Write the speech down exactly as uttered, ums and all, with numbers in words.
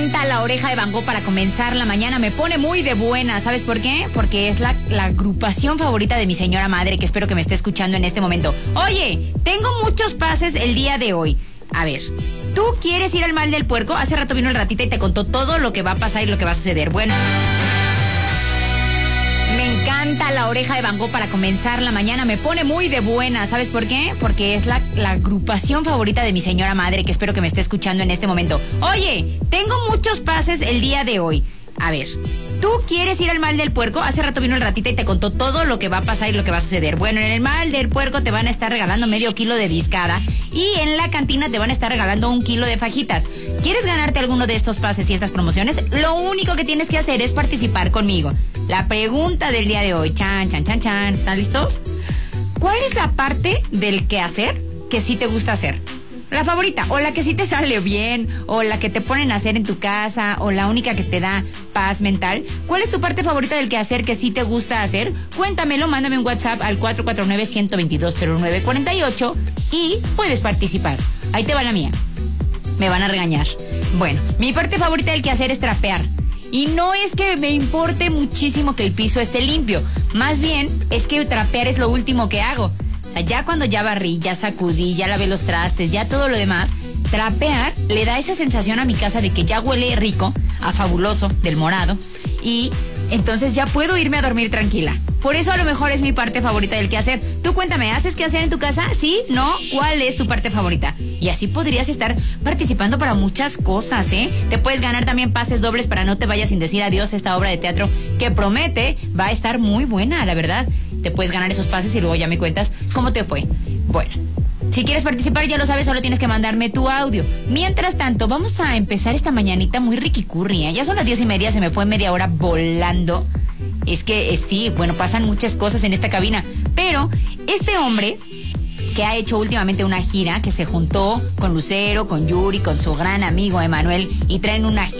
encanta La Oreja de Van Gogh para comenzar la mañana. Me pone muy de buena. ¿Sabes por qué? Porque es la, la agrupación favorita de mi señora madre, que espero que me esté escuchando en este momento. Oye, tengo muchos pases el día de hoy. A ver, ¿tú quieres ir al Mal del Puerco? Hace rato vino el ratita y te contó todo lo que va a pasar y lo que va a suceder. Bueno, me encanta La Oreja de Van Gogh para comenzar la mañana. Me pone muy de buena. ¿Sabes por qué? Porque es la, la agrupación favorita de mi señora madre, que espero que me esté escuchando en este momento. Oye, tengo muchos pases el día de hoy. A ver, ¿tú quieres ir al Mal del Puerco? Hace rato vino el ratita y te contó todo lo que va a pasar y lo que va a suceder. Bueno, en el Mal del Puerco te van a estar regalando medio kilo de discada y en la cantina te van a estar regalando un kilo de fajitas. ¿Quieres ganarte alguno de estos pases y estas promociones? Lo único que tienes que hacer es participar conmigo. La pregunta del día de hoy, chan, chan, chan, chan, ¿están listos? ¿Cuál es la parte del quehacer que sí te gusta hacer? La favorita, o la que sí te sale bien, o la que te ponen a hacer en tu casa, o la única que te da paz mental. ¿Cuál es tu parte favorita del quehacer que sí te gusta hacer? Cuéntamelo, mándame un WhatsApp al cuatro cuatro nueve, uno dos dos, cero nueve cuatro ocho y puedes participar. Ahí te va la mía. Me van a regañar. Bueno, mi parte favorita del quehacer es trapear. Y no es que me importe muchísimo que el piso esté limpio, más bien es que trapear es lo último que hago. O sea, ya cuando ya barrí, ya sacudí, ya lavé los trastes, ya todo lo demás, trapear le da esa sensación a mi casa de que ya huele rico, a fabuloso, del morado, y entonces ya puedo irme a dormir tranquila. Por eso a lo mejor es mi parte favorita del quehacer. Tú cuéntame, ¿haces quehacer en tu casa? ¿Sí? ¿No? ¿Cuál es tu parte favorita? Y así podrías estar participando para muchas cosas, ¿eh? Te puedes ganar también pases dobles para No te vayas sin decir adiós, esta obra de teatro que promete va a estar muy buena, la verdad. Te puedes ganar esos pases y luego ya me cuentas cómo te fue. Bueno, si quieres participar, ya lo sabes, solo tienes que mandarme tu audio. Mientras tanto, vamos a empezar esta mañanita muy riquicurri, ¿eh? Ya son las diez y media, se me fue media hora volando. Es que eh, sí, bueno, pasan muchas cosas en esta cabina. Pero este hombre que ha hecho últimamente una gira, que se juntó con Lucero, con Yuri, con su gran amigo Emanuel, y traen una gira